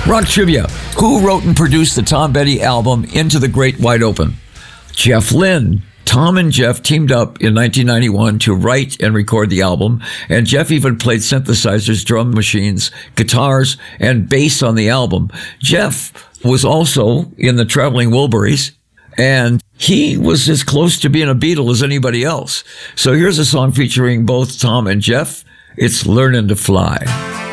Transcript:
Rock trivia. Who wrote and produced the Tom Petty album Into the Great Wide Open? Jeff Lynne. Tom and Jeff teamed up in 1991 to write and record the album, and Jeff even played synthesizers, drum machines, guitars, and bass on the album. Jeff was also in the Traveling Wilburys, and he was as close to being a Beatle as anybody else. So here's a song featuring both Tom and Jeff. It's Learning to Fly.